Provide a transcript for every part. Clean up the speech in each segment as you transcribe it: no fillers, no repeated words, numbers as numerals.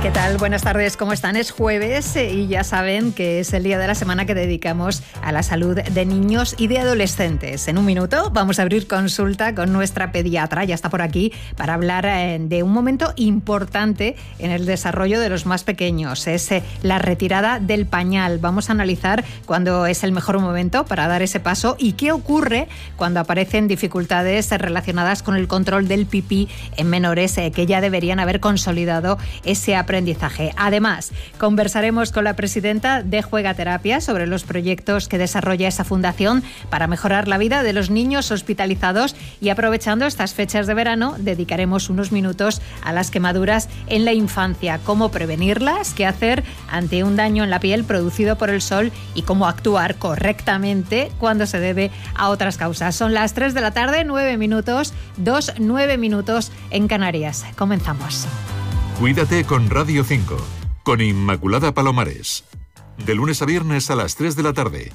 ¿Qué tal? Buenas tardes, ¿cómo están? Es jueves y ya saben que es el día de la semana que dedicamos a la salud de niños y de adolescentes. En un minuto vamos a abrir consulta con nuestra pediatra, ya está por aquí, para hablar de un momento importante en el desarrollo de los más pequeños. Es la retirada del pañal. Vamos a analizar cuándo es el mejor momento para dar ese paso y qué ocurre cuando aparecen dificultades relacionadas con el control del pipí en menores que ya deberían haber consolidado ese aprendizaje. Además, conversaremos con la presidenta de Juegaterapia sobre los proyectos que desarrolla esa fundación para mejorar la vida de los niños hospitalizados y, aprovechando estas fechas de verano, dedicaremos unos minutos a las quemaduras en la infancia, cómo prevenirlas, qué hacer ante un daño en la piel producido por el sol y cómo actuar correctamente cuando se debe a otras causas. Son las 3 de la tarde, 9 minutos, 9 minutos en Canarias. Comenzamos. Cuídate con Radio 5, con Inmaculada Palomares. De lunes a viernes a las 3 de la tarde.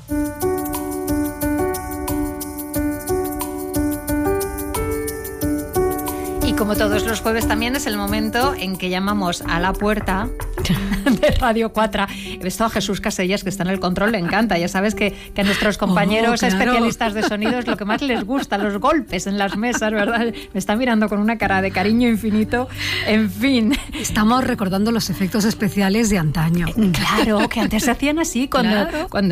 Y como todos los jueves también es el momento en que llamamos a la puerta de Radio 4. He visto a Jesús Casellas, que está en el control, le encanta. Ya sabes que a nuestros compañeros especialistas de sonido es lo que más les gusta, los golpes en las mesas, ¿verdad? Me está mirando con una cara de cariño infinito. En fin. Estamos recordando los efectos especiales de antaño. Claro, que antes se hacían así, cuando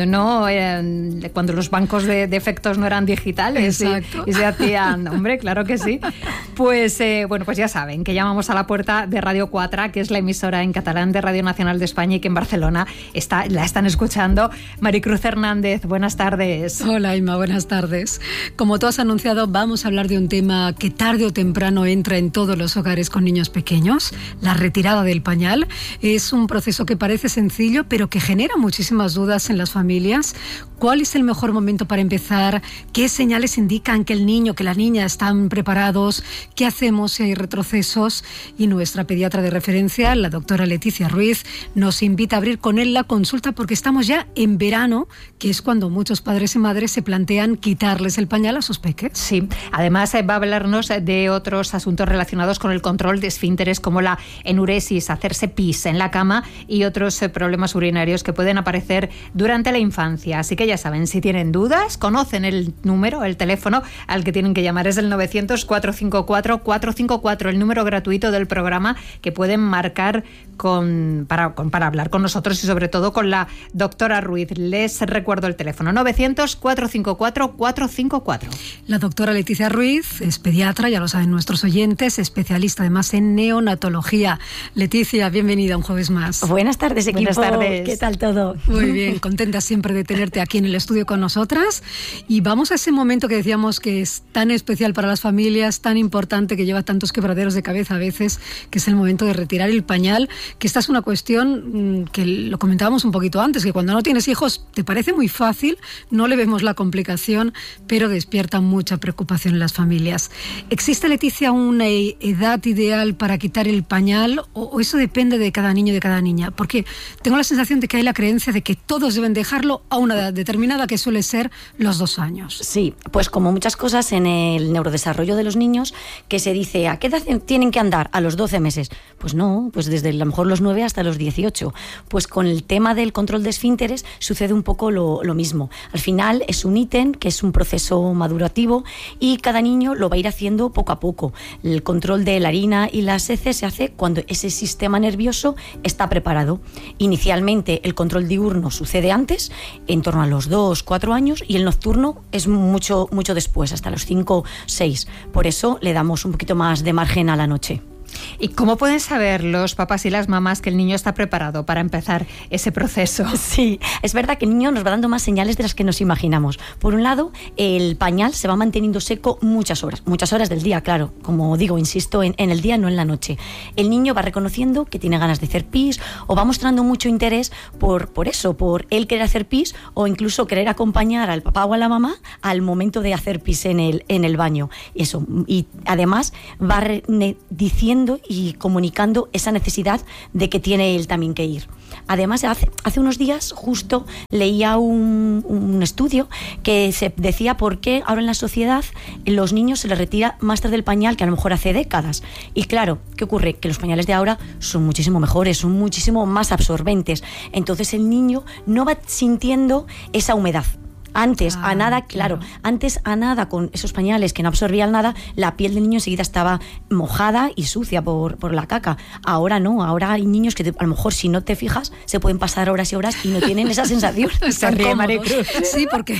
los bancos de efectos no eran digitales. Y se hacían, hombre, claro que sí. Pues ya saben que llamamos a la puerta de Radio 4, que es la emisora en catalán de Radio Nacional de España y que en Barcelona la están escuchando. Maricruz Hernández, buenas tardes. Hola, Inma, buenas tardes. Como tú has anunciado, vamos a hablar de un tema que tarde o temprano entra en todos los hogares con niños pequeños, la retirada del pañal. Es un proceso que parece sencillo, pero que genera muchísimas dudas en las familias. ¿Cuál es el mejor momento para empezar? ¿Qué señales indican que el niño, que la niña están preparados? ¿Qué hacemos si hay retrocesos? Y nuestra pediatra de referencia, la doctora Leticia Ruiz, nos invita a abrir con él la consulta porque estamos ya en verano, que es cuando muchos padres y madres se plantean quitarles el pañal a sus peques. Sí, además va a hablarnos de otros asuntos relacionados con el control de esfínteres, como la enuresis, hacerse pis en la cama y otros problemas urinarios que pueden aparecer durante la infancia. Así que ya saben, si tienen dudas, conocen el número, el teléfono al que tienen que llamar. Es el 900-454-454, el número gratuito del programa que pueden marcar para hablar con nosotros y sobre todo con la doctora Ruiz. Les recuerdo el teléfono, 900-454-454. La doctora Leticia Ruiz es pediatra, ya lo saben nuestros oyentes, especialista además en neonatología. Leticia, bienvenida un jueves más. Buenas tardes, equipo. Buenas tardes. ¿Qué tal todo? Muy bien, contenta siempre de tenerte aquí en el estudio con nosotras. Y vamos a ese momento que decíamos que es tan especial para las familias, tan importante, que lleva tantos quebraderos de cabeza a veces, que es el momento de retirar el pañal, que esta es una cuestión que lo comentábamos un poquito antes, que cuando no tienes hijos te parece muy fácil, no le vemos la complicación, pero despierta mucha preocupación en las familias. ¿Existe, Leticia, una edad ideal para quitar el pañal o eso depende de cada niño y de cada niña? Porque tengo la sensación de que hay la creencia de que todos deben dejarlo a una edad determinada, que suele ser los 2 años. Sí, pues como muchas cosas en el neurodesarrollo de los niños, que se dice, ¿a qué edad tienen que andar? A los 12 meses. Pues no, pues desde a lo mejor los 9 hasta los 18. Pues con el tema del control de esfínteres sucede un poco lo mismo. Al final es un ítem que es un proceso madurativo y cada niño lo va a ir haciendo poco a poco. El control de la harina y las heces se hace cuando ese sistema nervioso está preparado. Inicialmente el control diurno sucede antes, en torno a los 2-4 años, y el nocturno es mucho después, hasta los 5-6. Por eso le damos un poquito más de margen a la noche. ¿Y cómo pueden saber los papás y las mamás que el niño está preparado para empezar ese proceso? Sí, es verdad que el niño nos va dando más señales de las que nos imaginamos. Por un lado, el pañal se va manteniendo seco muchas horas del día, claro. Como digo, insisto, en el día, no en la noche. El niño va reconociendo que tiene ganas de hacer pis o va mostrando mucho interés por eso, por él querer hacer pis o incluso querer acompañar al papá o a la mamá al momento de hacer pis en el baño. Y además va diciendo y comunicando esa necesidad de que tiene él también que ir. Además, hace unos días justo leía un estudio que se decía por qué ahora en la sociedad los niños se les retira más tarde el pañal que a lo mejor hace décadas. Y claro, ¿qué ocurre? Que los pañales de ahora son muchísimo mejores, son muchísimo más absorbentes. Entonces el niño no va sintiendo esa humedad. Antes a nada con esos pañales que no absorbían nada, la piel del niño enseguida estaba mojada y sucia por la caca. Ahora no, ahora hay niños que a lo mejor si no te fijas se pueden pasar horas y horas y no tienen esa sensación. Están cómodos. Sí, porque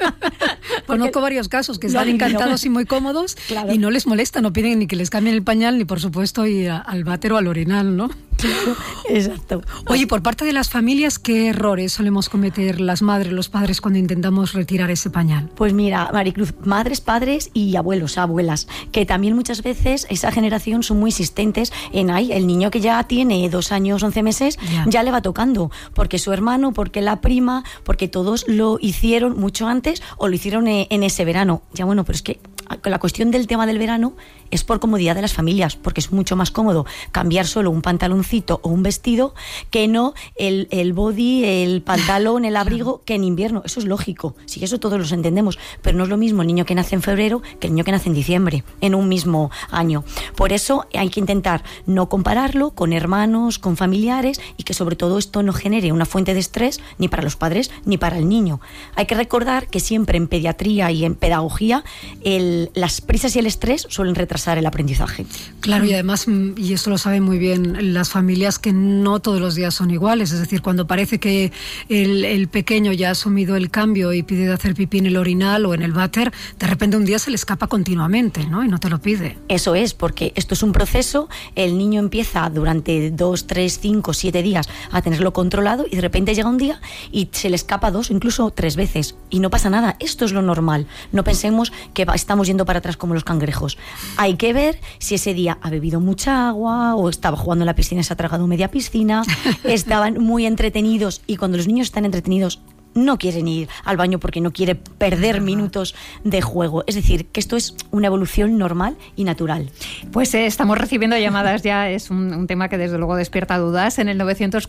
conozco varios casos que están encantados y muy cómodos, claro, y no les molesta, no piden ni que les cambien el pañal ni por supuesto ir al váter o al orinal, ¿no? Exacto. Oye, por parte de las familias, ¿qué errores solemos cometer las madres, los padres cuando intentamos retirar ese pañal? Pues mira, Maricruz, madres, padres y abuelos, abuelas, que también muchas veces esa generación son muy insistentes en el niño que ya tiene 2 años, 11 meses, ya le va tocando, porque su hermano, porque la prima, porque todos lo hicieron mucho antes o lo hicieron en ese verano. Ya bueno, pero es que la cuestión del tema del verano es por comodidad de las familias, porque es mucho más cómodo cambiar solo un pantaloncito o un vestido que no el body, el pantalón, el abrigo, que en invierno. Eso es lógico, sí, eso todos los entendemos, pero no es lo mismo el niño que nace en febrero que el niño que nace en diciembre, en un mismo año. Por eso hay que intentar no compararlo con hermanos, con familiares, y que sobre todo esto no genere una fuente de estrés ni para los padres ni para el niño. Hay que recordar que siempre en pediatría y en pedagogía las prisas y el estrés suelen retrasar el aprendizaje. Claro, y además, y esto lo saben muy bien las familias, que no todos los días son iguales. Es decir, cuando parece que el pequeño ya ha asumido el cambio y pide de hacer pipí en el orinal o en el váter, de repente un día se le escapa continuamente, ¿no? Y no te lo pide. Eso es, porque esto es un proceso, el niño empieza durante 2, 3, 5, 7 días a tenerlo controlado y de repente llega un día y se le escapa 2 o incluso 3 veces y no pasa nada. Esto es lo normal. No pensemos que estamos yendo para atrás como los cangrejos. Hay que ver si ese día ha bebido mucha agua o estaba jugando en la piscina y se ha tragado media piscina, estaban muy entretenidos, y cuando los niños están entretenidos no quieren ir al baño porque no quiere perder minutos de juego. Es decir, que esto es una evolución normal y natural. Pues estamos recibiendo llamadas ya, es un tema que desde luego despierta dudas. En el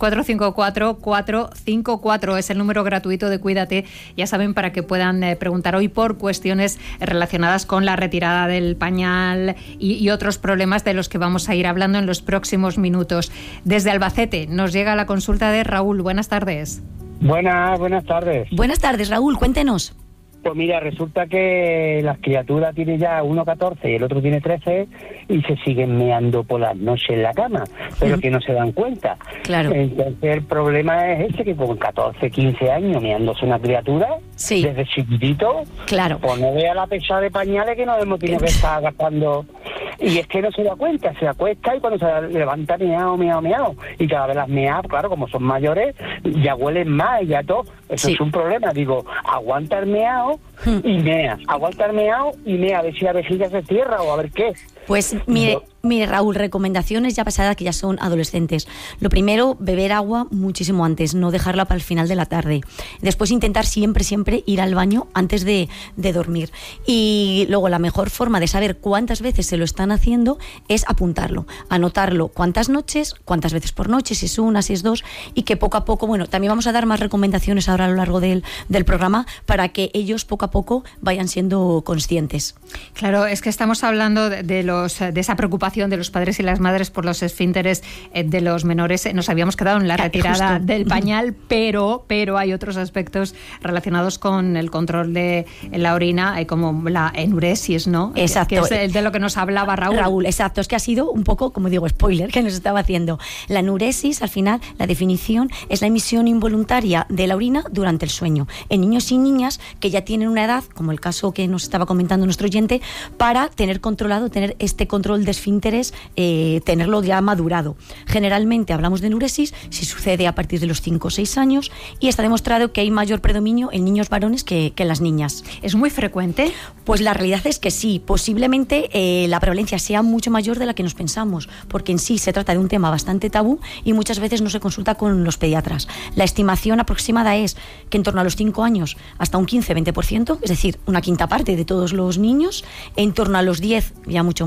900-454-454 es el número gratuito de Cuídate, ya saben, para que puedan preguntar hoy por cuestiones relacionadas con la retirada del pañal y otros problemas de los que vamos a ir hablando en los próximos minutos. Desde Albacete nos llega la consulta de Raúl. Buenas tardes. Buenas tardes. Buenas tardes, Raúl, cuéntenos. Pues mira, resulta que las criaturas tienen ya uno 14 y el otro tiene 13 y se siguen meando por las noches en la cama, pero que no se dan cuenta. Claro. Entonces el problema es ese, que con 14, 15 años meándose una criatura, sí, desde chiquitito, claro, pues no vea la pesada de pañales que nos hemos tenido que estar gastando. Y es que no se da cuenta, se acuesta y cuando se levanta meao. Y cada vez las meas, claro, como son mayores, ya huelen más y ya todo. Eso sí es un problema. Digo, aguanta el meao y mea. Aguanta el meao y mea, a ver si la vejiga se cierra o a ver qué. Pues mire, Raúl, recomendaciones ya pasadas que ya son adolescentes. Lo primero, beber agua muchísimo antes, no dejarla para el final de la tarde. Después intentar siempre ir al baño antes de dormir. Y luego la mejor forma de saber cuántas veces se lo están haciendo es apuntarlo, anotarlo cuántas noches, cuántas veces por noche, si es una, si es dos, y que poco a poco, bueno, también vamos a dar más recomendaciones ahora a lo largo del programa para que ellos poco a poco vayan siendo conscientes. Claro, es que estamos hablando de esa preocupación de los padres y las madres por los esfínteres de los menores. Nos habíamos quedado en la retirada del pañal, pero hay otros aspectos relacionados con el control de la orina, como la enuresis, ¿no? Exacto. Que es de lo que nos hablaba Raúl. Exacto. Es que ha sido un poco, como digo, spoiler que nos estaba haciendo. La enuresis, al final, la definición es la emisión involuntaria de la orina durante el sueño. En niños y niñas que ya tienen una edad, como el caso que nos estaba comentando nuestro oyente, para tener este control de esfínteres, tenerlo ya madurado. Generalmente hablamos de enuresis si sucede a partir de los 5 o 6 años, y está demostrado que hay mayor predominio en niños varones que en las niñas. ¿Es muy frecuente? Pues la realidad es que sí. Posiblemente la prevalencia sea mucho mayor de la que nos pensamos, porque en sí se trata de un tema bastante tabú y muchas veces no se consulta con los pediatras. La estimación aproximada es que en torno a los 5 años hasta un 15-20%, es decir, una quinta parte de todos los niños, en torno a los 10, ya mucho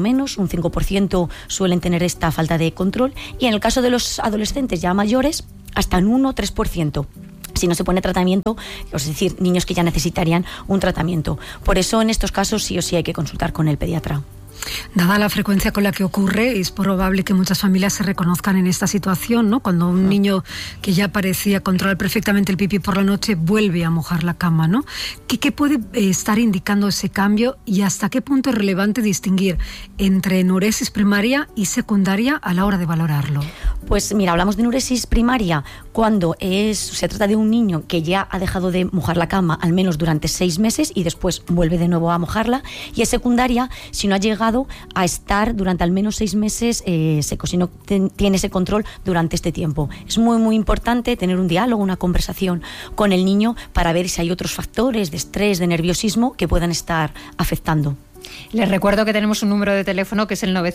menos, un 5% suelen tener esta falta de control, y en el caso de los adolescentes ya mayores, hasta un 1-3%. Si no se pone tratamiento, es decir, niños que ya necesitarían un tratamiento. Por eso en estos casos sí o sí hay que consultar con el pediatra. Dada la frecuencia con la que ocurre, es probable que muchas familias se reconozcan en esta situación, ¿no? Cuando un niño que ya parecía controlar perfectamente el pipí por la noche vuelve a mojar la cama, ¿no? ¿Qué puede estar indicando ese cambio y hasta qué punto es relevante distinguir entre enuresis primaria y secundaria a la hora de valorarlo? Pues mira, hablamos de enuresis primaria cuando se trata de un niño que ya ha dejado de mojar la cama al menos durante 6 meses y después vuelve de nuevo a mojarla, y es secundaria si no ha llegado a estar durante al menos 6 meses seco, si no tiene ese control durante este tiempo. Es muy muy importante tener un diálogo, una conversación con el niño para ver si hay otros factores de estrés, de nerviosismo que puedan estar afectando. Les recuerdo que tenemos un número de teléfono que es el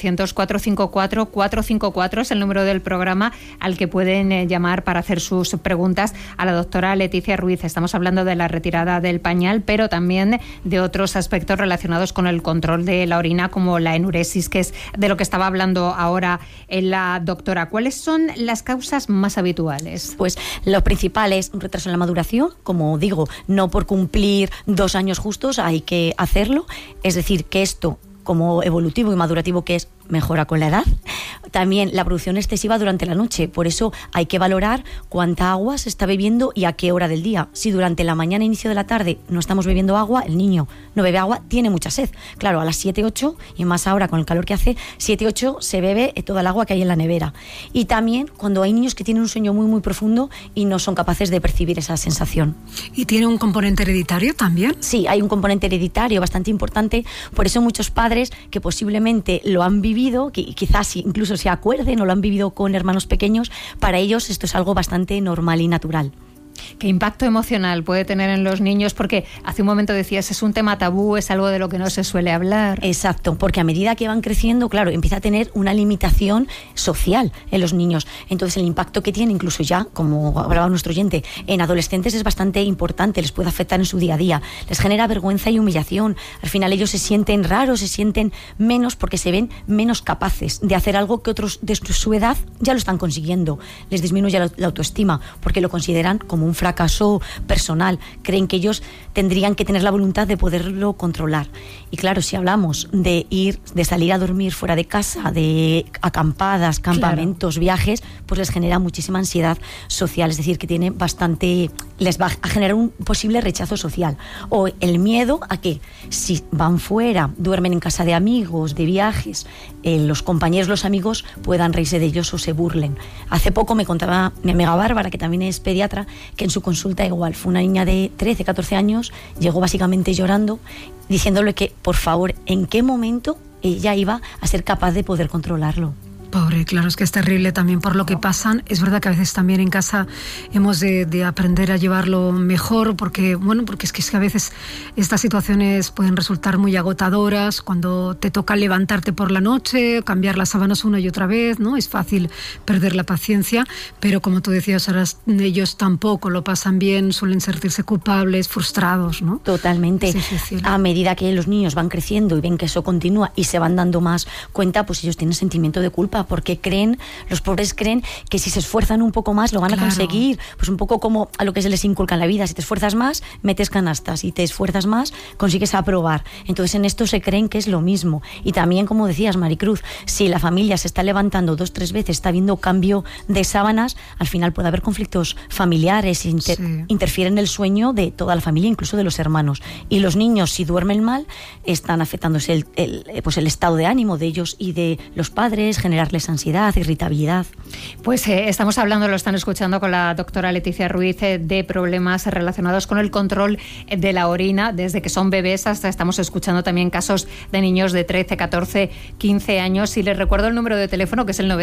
900-454-454, es el número del programa al que pueden llamar para hacer sus preguntas a la doctora Leticia Ruiz. Estamos hablando de la retirada del pañal, pero también de otros aspectos relacionados con el control de la orina, como la enuresis, que es de lo que estaba hablando ahora la doctora. ¿Cuáles son las causas más habituales? Pues lo principal es un retraso en la maduración, como digo, no por cumplir 2 años justos hay que hacerlo, es decir, que esto, como evolutivo y madurativo que es, mejora con la edad. También la producción excesiva durante la noche, por eso hay que valorar cuánta agua se está bebiendo y a qué hora del día. Si durante la mañana, inicio de la tarde, no estamos bebiendo agua, el niño no bebe agua, tiene mucha sed. Claro, a las 7, 8, y más ahora con el calor que hace, 7, 8 se bebe toda el agua que hay en la nevera. Y también cuando hay niños que tienen un sueño muy muy profundo y no son capaces de percibir esa sensación. ¿Y tiene un componente hereditario también? Sí, hay un componente hereditario bastante importante, por eso muchos padres que posiblemente lo han vivido, que quizás incluso se acuerden o lo han vivido con hermanos pequeños, para ellos esto es algo bastante normal y natural. ¿Qué impacto emocional puede tener en los niños? Porque hace un momento decías, es un tema tabú, es algo de lo que no se suele hablar. Exacto, porque a medida que van creciendo, claro, empieza a tener una limitación social en los niños. Entonces el impacto que tiene, incluso ya, como hablaba nuestro oyente, en adolescentes es bastante importante, les puede afectar en su día a día. Les genera vergüenza y humillación. Al final ellos se sienten raros, se sienten menos porque se ven menos capaces de hacer algo que otros de su edad ya lo están consiguiendo. Les disminuye la autoestima porque lo consideran como un fracaso personal, creen que ellos tendrían que tener la voluntad de poderlo controlar. Y claro, si hablamos de salir a dormir fuera de casa, de acampadas, campamentos, claro, viajes, pues les genera muchísima ansiedad social, es decir, que tiene bastante, les va a generar un posible rechazo social, o el miedo a que si van fuera, duermen en casa de amigos, de viajes, los compañeros, los amigos puedan reírse de ellos o se burlen. Hace poco me contaba mi amiga Bárbara, que también es pediatra, que en su consulta igual fue una niña de 13, 14 años, llegó básicamente llorando, diciéndole que por favor, ¿en qué momento ella iba a ser capaz de poder controlarlo? Pobre, claro, es que es terrible también por lo que pasan. Es verdad que a veces también en casa hemos de aprender a llevarlo mejor, porque es que a veces estas situaciones pueden resultar muy agotadoras cuando te toca levantarte por la noche, cambiar las sábanas una y otra vez, ¿no? Es fácil perder la paciencia, pero como tú decías, ahora ellos tampoco lo pasan bien, suelen sentirse culpables, frustrados, ¿no? Totalmente. A medida que los niños van creciendo y ven que eso continúa y se van dando más cuenta, pues ellos tienen sentimiento de culpa, porque los pobres creen que si se esfuerzan un poco más lo van a conseguir, pues un poco como a lo que se les inculca en la vida: si te esfuerzas más, metes canastas, si te esfuerzas más, consigues aprobar. Entonces en esto se creen que es lo mismo. Y también, como decías, Maricruz, si la familia se está levantando 2, 3 veces, está habiendo cambio de sábanas, al final puede haber conflictos familiares, interfieren en el sueño de toda la familia, incluso de los hermanos. Y los niños, si duermen mal, están afectándose el estado de ánimo de ellos y de los padres, generarles ansiedad, irritabilidad. Pues estamos hablando, lo están escuchando, con la doctora Leticia Ruiz de problemas relacionados con el control de la orina desde que son bebés hasta estamos escuchando también casos de niños de 13, 14, 15 años. Y les recuerdo el número de teléfono, que es el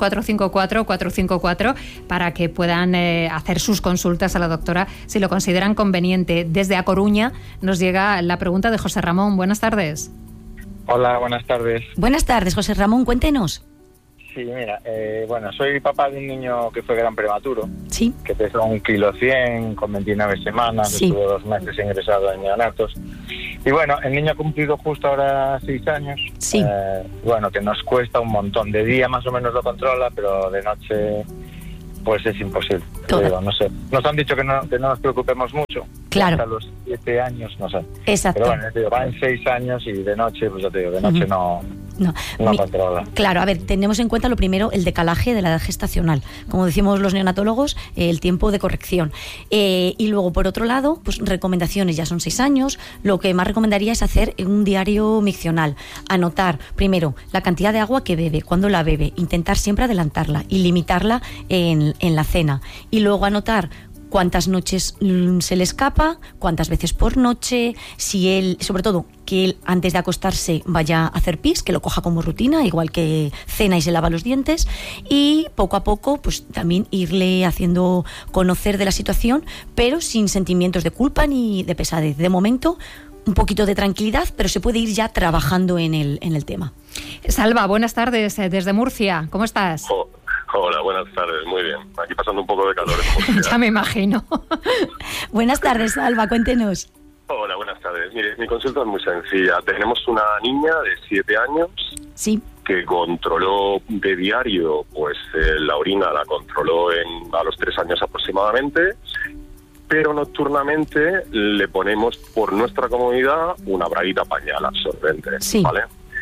900-454-454, para que puedan hacer sus consultas a la doctora si lo consideran conveniente. Desde A Coruña nos llega la pregunta de José Ramón. Buenas tardes. Hola, buenas tardes. Buenas tardes, José Ramón, cuéntenos. Sí, mira, bueno, soy papá de un niño que fue gran prematuro, Sí. que pesó 1,1 kg con 29 semanas, Sí. estuvo 2 meses ingresado en neonatos. Y bueno, el niño ha cumplido justo ahora 6 años. Sí. Bueno, que nos cuesta un montón. De día más o menos lo controla, pero de noche pues es imposible. Digo, no sé. Nos han dicho que no nos preocupemos mucho. Claro. Hasta los 7 años, no sé. Exacto. Pero bueno, te digo, van 6 años y de noche, pues ya te digo, de noche no controla. Claro, a ver, tenemos en cuenta lo primero, el decalaje de la edad gestacional. Como decimos los neonatólogos, el tiempo de corrección. Y luego, por otro lado, pues recomendaciones, ya son 6 años. Lo que más recomendaría es hacer un diario miccional. Anotar, primero, la cantidad de agua que bebe, cuándo la bebe, intentar siempre adelantarla y limitarla en la cena. Y luego anotar cuántas noches se le escapa, cuántas veces por noche, si él, sobre todo, que él antes de acostarse vaya a hacer pis, que lo coja como rutina, igual que cena y se lava los dientes, y poco a poco pues también irle haciendo conocer de la situación, pero sin sentimientos de culpa ni de pesadez. De momento, un poquito de tranquilidad, pero se puede ir ya trabajando en el tema. Salva, buenas tardes desde Murcia. ¿Cómo estás? Hola, buenas tardes, muy bien. Aquí pasando un poco de calor en Murcia. Ya me imagino. Buenas tardes, Alba, cuéntenos. Hola, buenas tardes. Mire, mi consulta es muy sencilla. Tenemos una niña de 7 años Sí. que controló de diario, pues la orina la controló a los 3 años aproximadamente, pero nocturnamente le ponemos por nuestra comodidad una braguita pañal absorbente, Sí. ¿vale?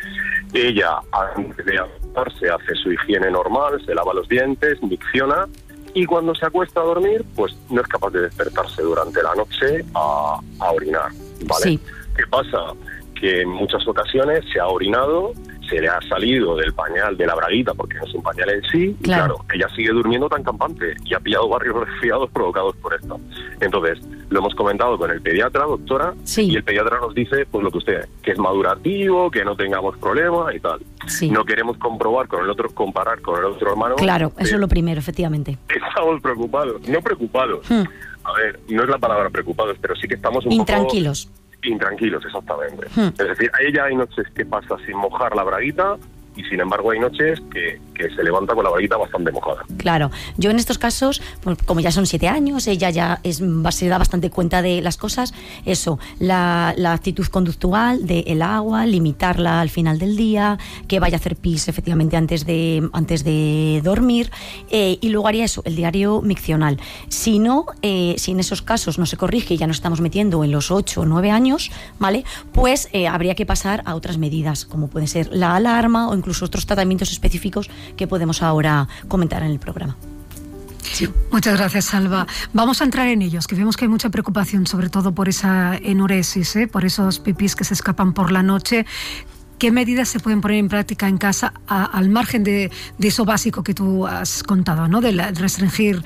Ella, antes de acostarse, hace su higiene normal, se lava los dientes, micciona, y cuando se acuesta a dormir, pues no es capaz de despertarse durante la noche a orinar, ¿vale? Sí. ¿Qué pasa? Que en muchas ocasiones se ha orinado, se le ha salido del pañal, de la braguita, porque no es un pañal en sí, y Claro. claro, ella sigue durmiendo tan campante y ha pillado varios resfriados provocados por esto. Entonces, lo hemos comentado con el pediatra, doctora, Sí. y el pediatra nos dice, pues lo que usted, que es madurativo, que no tengamos problemas y tal. Sí. No queremos comparar con el otro hermano. Claro, eso pero es lo primero, efectivamente. estamos preocupados, no preocupados. A ver, no es la palabra preocupados, pero sí que estamos un Intranquilos. poco intranquilos, exactamente. Hmm. Es decir, a ella hay noches que pasa sin mojar la braguita y sin embargo hay noches que se levanta con la braguita bastante mojada. Claro, yo en estos casos, pues, como ya son 7 años, ella ya se da bastante cuenta de las cosas, eso, la actitud conductual del agua, limitarla al final del día, que vaya a hacer pis efectivamente antes de dormir, y luego haría eso, el diario miccional. Si no, si en esos casos no se corrige y ya nos estamos metiendo en los 8 o 9 años, ¿vale? Pues habría que pasar a otras medidas, como puede ser la alarma o incluso otros tratamientos específicos que podemos ahora comentar en el programa. Sí. Muchas gracias, Salva. Vamos a entrar en ellos, que vemos que hay mucha preocupación, sobre todo por esa enuresis, por esos pipís que se escapan por la noche. ¿Qué medidas se pueden poner en práctica en casa al margen de eso básico que tú has contado, ¿no? De restringir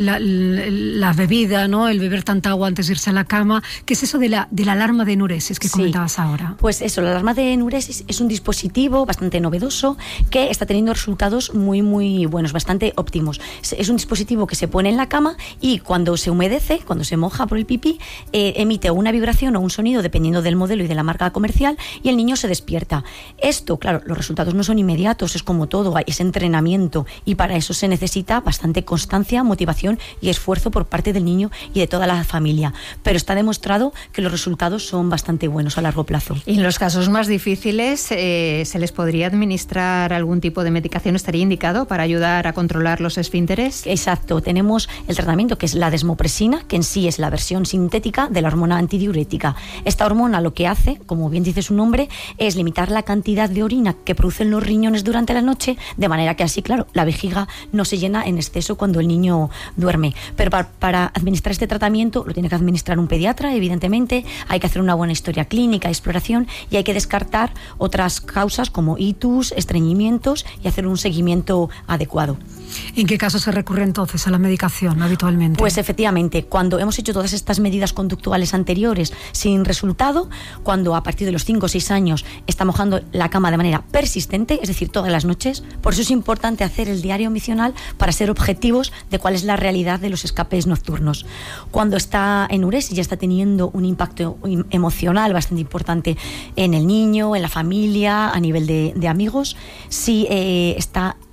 la bebida, ¿no? El beber tanta agua antes de irse a la cama. ¿Qué es eso de la alarma de enuresis que comentabas ahora? Pues eso, la alarma de enuresis es un dispositivo bastante novedoso que está teniendo resultados muy, muy buenos, bastante óptimos. Es un dispositivo que se pone en la cama y cuando se humedece, cuando se moja por el pipí, emite una vibración o un sonido dependiendo del modelo y de la marca comercial y el niño se despierta. Esto, claro, los resultados no son inmediatos, es como todo, es entrenamiento y para eso se necesita bastante constancia, motivación y esfuerzo por parte del niño y de toda la familia. Pero está demostrado que los resultados son bastante buenos a largo plazo. Y en los casos más difíciles, ¿se les podría administrar algún tipo de medicación? ¿Estaría indicado para ayudar a controlar los esfínteres? Exacto, tenemos el tratamiento que es la desmopresina, que en sí es la versión sintética de la hormona antidiurética. Esta hormona lo que hace, como bien dice su nombre, es limitar la cantidad de orina que producen los riñones durante la noche, de manera que así, claro, la vejiga no se llena en exceso cuando el niño duerme. Pero para administrar este tratamiento lo tiene que administrar un pediatra, evidentemente, hay que hacer una buena historia clínica, exploración, y hay que descartar otras causas como itus, estreñimientos y hacer un seguimiento adecuado. ¿En qué caso se recurre entonces a la medicación habitualmente? Pues efectivamente, cuando hemos hecho todas estas medidas conductuales anteriores sin resultado, cuando a partir de los 5 o 6 años está mojando la cama de manera persistente, es decir, todas las noches, por eso es importante hacer el diario miccional para ser objetivos de cuál es la realidad de los escapes nocturnos. Cuando está en enuresis ya está teniendo un impacto emocional bastante importante en el niño, en la familia, a nivel de amigos, si está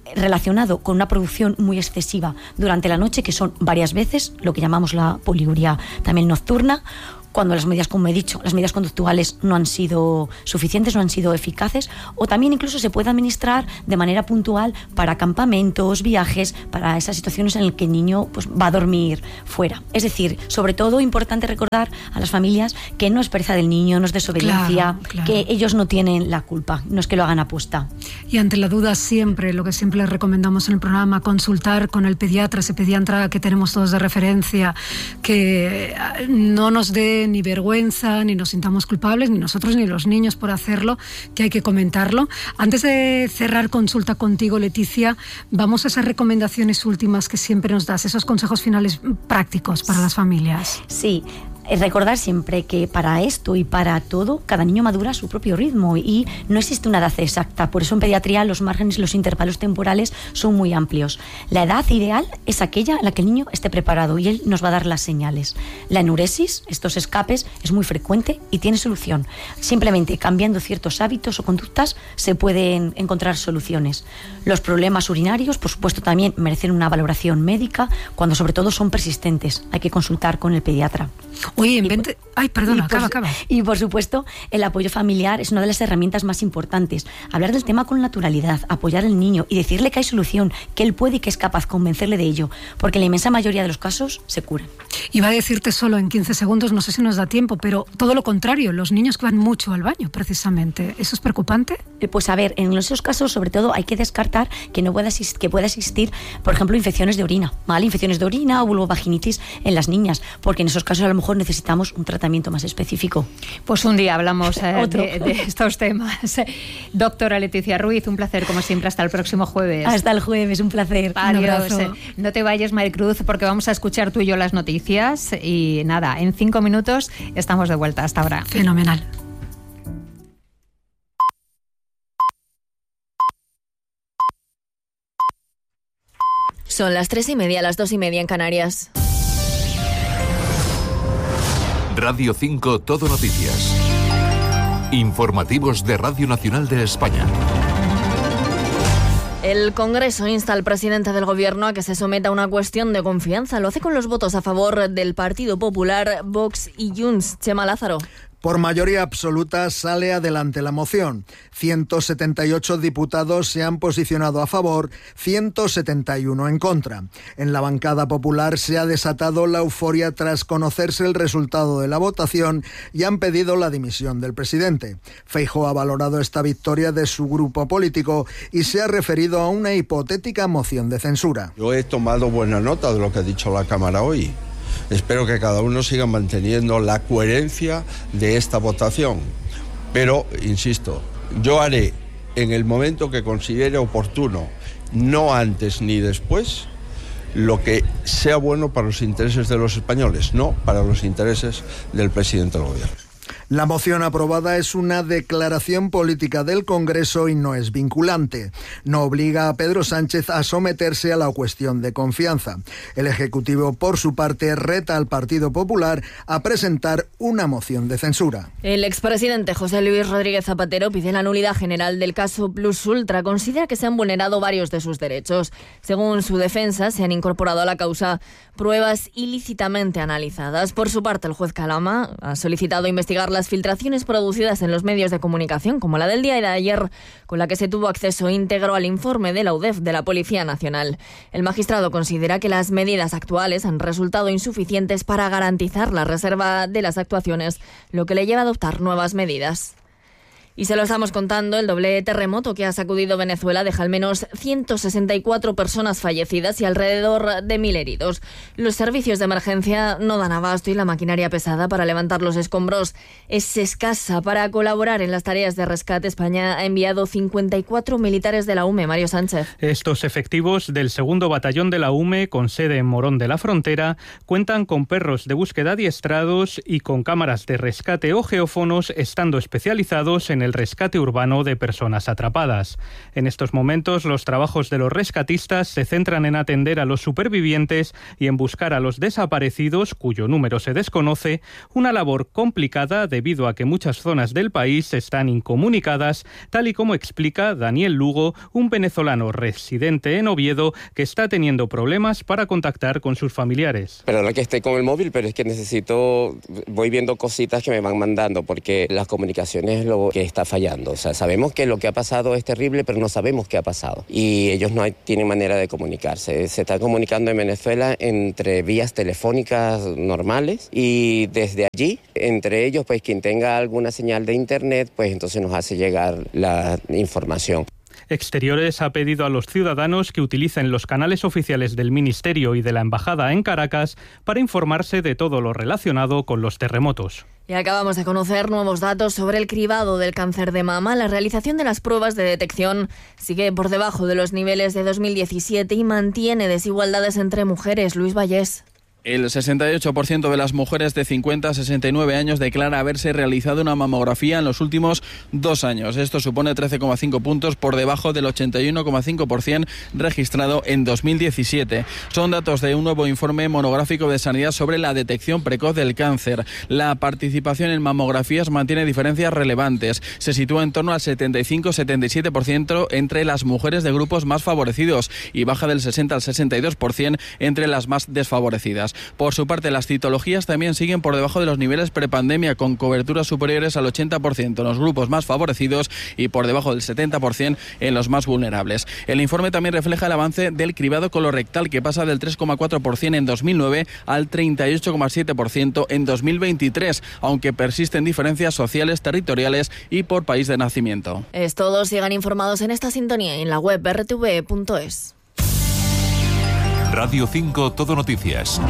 relacionado con una producción muy excesiva durante la noche, que son varias veces, lo que llamamos la poliuria también nocturna, cuando las medidas, como he dicho, las medidas conductuales no han sido suficientes, no han sido eficaces, o también incluso se puede administrar de manera puntual para campamentos, viajes, para esas situaciones en las que el niño pues, va a dormir fuera. Es decir, sobre todo importante recordar a las familias que no es pereza del niño, no es desobediencia, claro. que ellos no tienen la culpa, no es que lo hagan aposta. Y ante la duda siempre, lo que siempre les recomendamos en el programa, consultar con el pediatra, ese pediatra que tenemos todos de referencia, que no nos dé ni vergüenza, ni nos sintamos culpables, ni nosotros ni los niños por hacerlo, que hay que comentarlo. Antes de cerrar consulta contigo, Leticia, vamos a esas recomendaciones últimas que siempre nos das, esos consejos finales prácticos para las familias. Sí. Recordar siempre que para esto y para todo, cada niño madura a su propio ritmo y no existe una edad exacta. Por eso en pediatría los márgenes y los intervalos temporales son muy amplios. La edad ideal es aquella en la que el niño esté preparado y él nos va a dar las señales. La enuresis, estos escapes, es muy frecuente y tiene solución. Simplemente cambiando ciertos hábitos o conductas se pueden encontrar soluciones. Los problemas urinarios, por supuesto, también merecen una valoración médica cuando sobre todo son persistentes. Hay que consultar con el pediatra. Oye, acaba. Y por supuesto, el apoyo familiar es una de las herramientas más importantes. Hablar del tema con naturalidad, apoyar al niño y decirle que hay solución, que él puede y que es capaz, convencerle de ello, porque en la inmensa mayoría de los casos se curan. Iba a decirte solo en 15 segundos, no sé si nos da tiempo, pero todo lo contrario, los niños que van mucho al baño, precisamente. ¿Eso es preocupante? Pues a ver, en esos casos, sobre todo, hay que descartar que pueda existir, por ejemplo, infecciones de orina, ¿vale? Infecciones de orina o vulvovaginitis en las niñas, porque en esos casos a lo mejor necesitamos un tratamiento más específico. Pues un día hablamos de estos temas. Doctora Leticia Ruiz, un placer como siempre. Hasta el próximo jueves. Hasta el jueves, un placer. Adiós. No te vayas, Maricruz, porque vamos a escuchar tú y yo las noticias y nada, en 5 minutos estamos de vuelta. Hasta ahora. Fenomenal. Son las 3:30, las 2:30 en Canarias. Radio 5 Todo Noticias. Informativos de Radio Nacional de España. El Congreso insta al presidente del Gobierno a que se someta a una cuestión de confianza. Lo hace con los votos a favor del Partido Popular, Vox y Junts. Chema Lázaro. Por mayoría absoluta sale adelante la moción. 178 diputados se han posicionado a favor, 171 en contra. En la bancada popular se ha desatado la euforia tras conocerse el resultado de la votación y han pedido la dimisión del presidente. Feijóo ha valorado esta victoria de su grupo político y se ha referido a una hipotética moción de censura. Yo he tomado buena nota de lo que ha dicho la Cámara hoy. Espero que cada uno siga manteniendo la coherencia de esta votación. Pero, insisto, yo haré en el momento que considere oportuno, no antes ni después, lo que sea bueno para los intereses de los españoles, no para los intereses del presidente del Gobierno. La moción aprobada es una declaración política del Congreso y no es vinculante. No obliga a Pedro Sánchez a someterse a la cuestión de confianza. El Ejecutivo, por su parte, reta al Partido Popular a presentar una moción de censura. El expresidente José Luis Rodríguez Zapatero pide la nulidad general del caso Plus Ultra. Considera que se han vulnerado varios de sus derechos. Según su defensa, se han incorporado a la causa pruebas ilícitamente analizadas. Por su parte, el juez Calama ha solicitado investigar las filtraciones producidas en los medios de comunicación, como la del día de ayer, con la que se tuvo acceso íntegro al informe de la UDEF de la Policía Nacional. El magistrado considera que las medidas actuales han resultado insuficientes para garantizar la reserva de las actuaciones, lo que le lleva a adoptar nuevas medidas. Y se lo estamos contando, el doble terremoto que ha sacudido Venezuela deja al menos 164 personas fallecidas y alrededor de 1.000 heridos. Los servicios de emergencia no dan abasto y la maquinaria pesada para levantar los escombros es escasa. Para colaborar en las tareas de rescate, España ha enviado 54 militares de la UME. Mario Sánchez. Estos efectivos del 2º Batallón de la UME, con sede en Morón de la Frontera, cuentan con perros de búsqueda adiestrados y con cámaras de rescate o geófonos, estando especializados en el el rescate urbano de personas atrapadas. En estos momentos, los trabajos de los rescatistas se centran en atender a los supervivientes y en buscar a los desaparecidos, cuyo número se desconoce, una labor complicada debido a que muchas zonas del país están incomunicadas, tal y como explica Daniel Lugo, un venezolano residente en Oviedo que está teniendo problemas para contactar con sus familiares. Perdona que esté con el móvil, pero es que voy viendo cositas que me van mandando, porque las comunicaciones es lo que está fallando. O sea, sabemos que lo que ha pasado es terrible, pero no sabemos qué ha pasado. Y ellos no tienen manera de comunicarse. Se están comunicando en Venezuela entre vías telefónicas normales, y desde allí, entre ellos, pues quien tenga alguna señal de internet, pues entonces nos hace llegar la información. Exteriores ha pedido a los ciudadanos que utilicen los canales oficiales del Ministerio y de la Embajada en Caracas para informarse de todo lo relacionado con los terremotos. Y acabamos de conocer nuevos datos sobre el cribado del cáncer de mama. La realización de las pruebas de detección sigue por debajo de los niveles de 2017 y mantiene desigualdades entre mujeres. Luis Vallés. El 68% de las mujeres de 50 a 69 años declara haberse realizado una mamografía en los últimos 2 años. Esto supone 13,5 puntos por debajo del 81,5% registrado en 2017. Son datos de un nuevo informe monográfico de Sanidad sobre la detección precoz del cáncer. La participación en mamografías mantiene diferencias relevantes. Se sitúa en torno al 75-77% entre las mujeres de grupos más favorecidos y baja del 60 al 62% entre las más desfavorecidas. Por su parte, las citologías también siguen por debajo de los niveles prepandemia, con coberturas superiores al 80% en los grupos más favorecidos y por debajo del 70% en los más vulnerables. El informe también refleja el avance del cribado colorectal, que pasa del 3,4% en 2009 al 38,7% en 2023, aunque persisten diferencias sociales, territoriales y por país de nacimiento. Es todo. Sigan informados en esta sintonía y en la web rtv.es. Radio 5 Todo Noticias.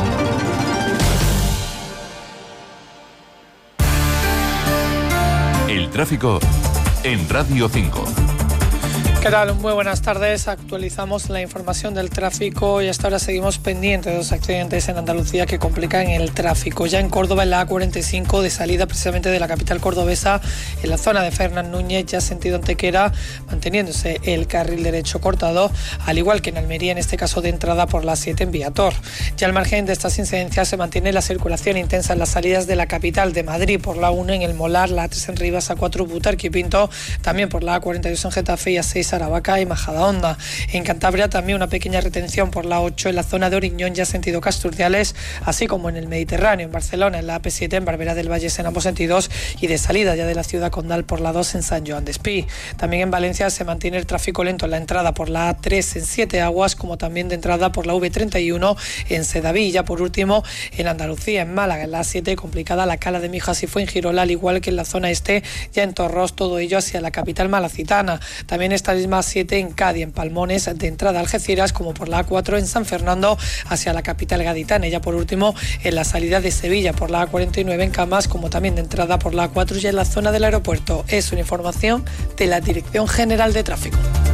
El tráfico en Radio 5. ¿Qué tal? Muy buenas tardes. Actualizamos la información del tráfico y hasta ahora seguimos pendientes de los accidentes en Andalucía que complican el tráfico. Ya en Córdoba, en la A45, de salida precisamente de la capital cordobesa, en la zona de Fernán Núñez, ya sentido Antequera, manteniéndose el carril derecho cortado, al igual que en Almería, en este caso de entrada por la 7 en Viator. Ya al margen de estas incidencias se mantiene la circulación intensa en las salidas de la capital de Madrid por la 1 en El Molar, la A3 en Rivas, A4 Butarque y Pinto, también por la A42 en Getafe y A6 Aravaca y Majadahonda. En Cantabria también una pequeña retención por la 8 en la zona de Oriñón, ya sentido Casturdiales, así como en el Mediterráneo, en Barcelona, en la AP7 en Barberá del Valle en ambos sentidos, y de salida ya de la ciudad condal por la 2 en San Joan d'Espí. También en Valencia se mantiene el tráfico lento en la entrada por la A3 en Siete Aguas, como también de entrada por la V31 en Sedaví. Y ya por último en Andalucía, en Málaga, en la A7 complicada la Cala de Mijas y Fuengirola, al igual que en la zona este, ya en Torros, todo ello hacia la capital malacitana. También esta misma A7 en Cádiz, en Palmones, de entrada a Algeciras, como por la A4 en San Fernando hacia la capital gaditana. Y ya por último en la salida de Sevilla por la A49 en Camas, como también de entrada por la A4 ya en la zona del aeropuerto. Es una información de la Dirección General de Tráfico.